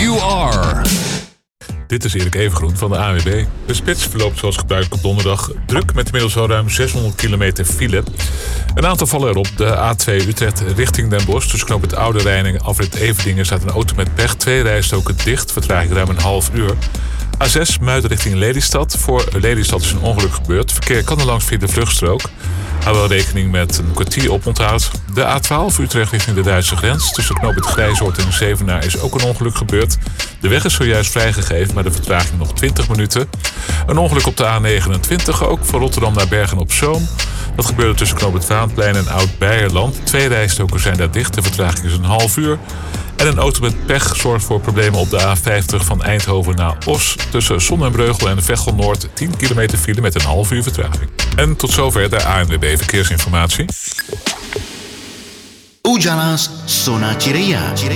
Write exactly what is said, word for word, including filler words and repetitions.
You are. Dit is Erik Evengroen van de A N W B. De spits verloopt zoals gebruikelijk op donderdag druk met inmiddels al ruim zeshonderd kilometer file. Een aantal vallen erop. De A twee Utrecht richting Den Bosch. Tussen knoop het Oude Rijn en afrit Everdingen staat een auto met pech. Twee rijstroken dicht, vertraging ruim een half uur. A zes Muiden richting Lelystad. Voor Lelystad is een ongeluk gebeurd. Verkeer kan er langs via de vluchtstrook. Hou wel rekening met een kwartier oponthoud. De A twaalf Utrecht richting de Duitse grens. Tussen knoop het Grijzoord en Zevenaar is ook een ongeluk gebeurd. De weg is zojuist vrijgegeven, maar de vertraging nog twintig minuten. Een ongeluk op de A negenentwintig ook, van Rotterdam naar Bergen-op-Zoom. Dat gebeurde tussen knoop het Vaanplein en Oud-Beierland. Twee rijstroken zijn daar dicht, de vertraging is een half uur. En een auto met pech zorgt voor problemen op de A vijftig van Eindhoven naar Os. Tussen Sonnenbreugel en Veghel Noord tien kilometer file met een half uur vertraging. En tot zover de A N W B Verkeersinformatie. Ujalas Sona Cireia.